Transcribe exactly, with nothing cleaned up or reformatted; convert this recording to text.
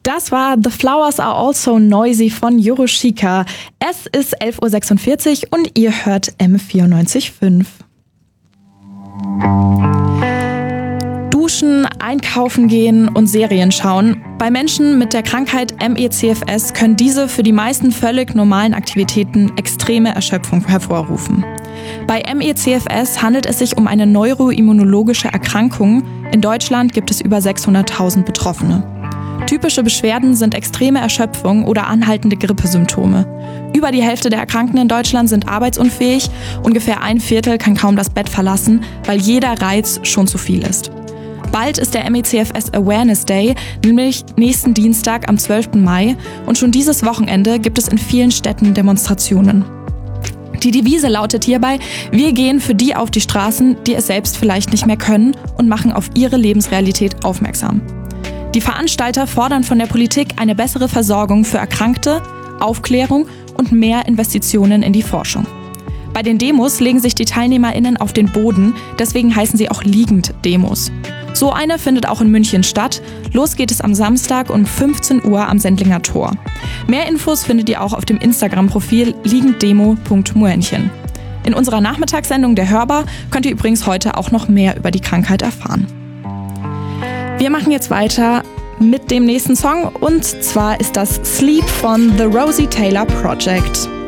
Das war The Flowers Are Also Noisy von Yorushika. Es ist elf Uhr sechsundvierzig und ihr hört M vierundneunzig Komma fünf. Duschen, einkaufen gehen und Serien schauen. Bei Menschen mit der Krankheit M E C F S können diese für die meisten völlig normalen Aktivitäten extreme Erschöpfung hervorrufen. Bei M E C F S handelt es sich um eine neuroimmunologische Erkrankung. In Deutschland gibt es über sechshunderttausend Betroffene. Typische Beschwerden sind extreme Erschöpfung oder anhaltende Grippesymptome. Über die Hälfte der Erkrankten in Deutschland sind arbeitsunfähig, ungefähr ein Viertel kann kaum das Bett verlassen, weil jeder Reiz schon zu viel ist. Bald ist der M E C F S Awareness Day, nämlich nächsten Dienstag am zwölften Mai, und schon dieses Wochenende gibt es in vielen Städten Demonstrationen. Die Devise lautet hierbei: Wir gehen für die auf die Straßen, die es selbst vielleicht nicht mehr können, und machen auf ihre Lebensrealität aufmerksam. Die Veranstalter fordern von der Politik eine bessere Versorgung für Erkrankte, Aufklärung und mehr Investitionen in die Forschung. Bei den Demos legen sich die TeilnehmerInnen auf den Boden, deswegen heißen sie auch Liegend-Demos. So eine findet auch in München statt. Los geht es am Samstag um fünfzehn Uhr am Sendlinger Tor. Mehr Infos findet ihr auch auf dem Instagram-Profil liegenddemo punkt muenchen. In unserer Nachmittagssendung Der Hörbar könnt ihr übrigens heute auch noch mehr über die Krankheit erfahren. Wir machen jetzt weiter mit dem nächsten Song, und zwar ist das Sleep von The Rosie Taylor Project.